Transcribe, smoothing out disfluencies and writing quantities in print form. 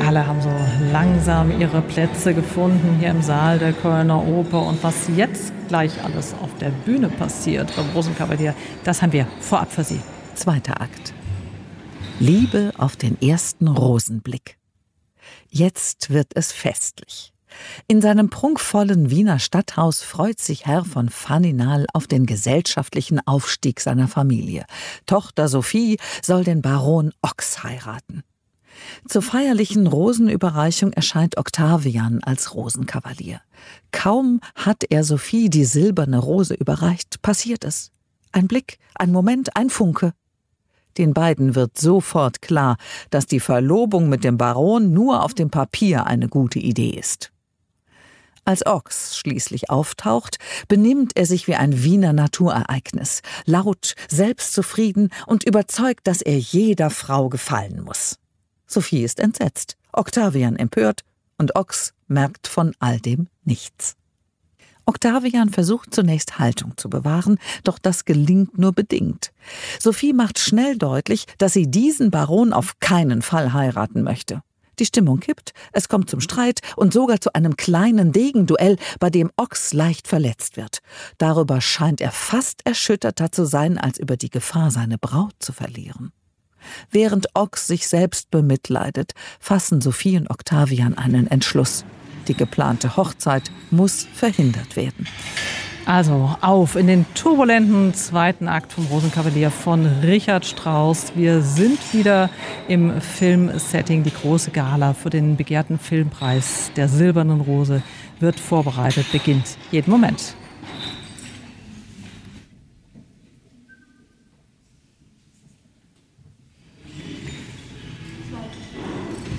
Alle haben so langsam ihre Plätze gefunden hier im Saal der Kölner Oper. Und was jetzt gleich alles auf der Bühne passiert beim Rosenkavalier, das haben wir vorab für Sie. Zweiter Akt. Liebe auf den ersten Rosenblick. Jetzt wird es festlich. In seinem prunkvollen Wiener Stadthaus freut sich Herr von Faninal auf den gesellschaftlichen Aufstieg seiner Familie. Tochter Sophie soll den Baron Ochs heiraten. Zur feierlichen Rosenüberreichung erscheint Octavian als Rosenkavalier. Kaum hat er Sophie die silberne Rose überreicht, passiert es. Ein Blick, ein Moment, ein Funke. Den beiden wird sofort klar, dass die Verlobung mit dem Baron nur auf dem Papier eine gute Idee ist. Als Ochs schließlich auftaucht, benimmt er sich wie ein Wiener Naturereignis, laut, selbstzufrieden und überzeugt, dass er jeder Frau gefallen muss. Sophie ist entsetzt, Octavian empört und Ochs merkt von all dem nichts. Octavian versucht zunächst Haltung zu bewahren, doch das gelingt nur bedingt. Sophie macht schnell deutlich, dass sie diesen Baron auf keinen Fall heiraten möchte. Die Stimmung kippt, es kommt zum Streit und sogar zu einem kleinen Degenduell, bei dem Ochs leicht verletzt wird. Darüber scheint er fast erschütterter zu sein, als über die Gefahr, seine Braut zu verlieren. Während Ochs sich selbst bemitleidet, fassen Sophie und Octavian einen Entschluss. Die geplante Hochzeit muss verhindert werden. Also auf in den turbulenten zweiten Akt vom Rosenkavalier von Richard Strauss. Wir sind wieder im Filmsetting. Die große Gala für den begehrten Filmpreis der Silbernen Rose wird vorbereitet, beginnt jeden Moment.